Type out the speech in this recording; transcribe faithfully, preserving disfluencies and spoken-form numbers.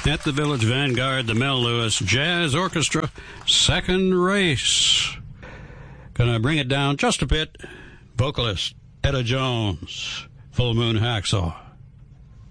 At the Village Vanguard, the Mel Lewis Jazz Orchestra, Second Race. Gonna bring it down just a bit. Vocalist Etta Jones, Full Moon Hacksaw.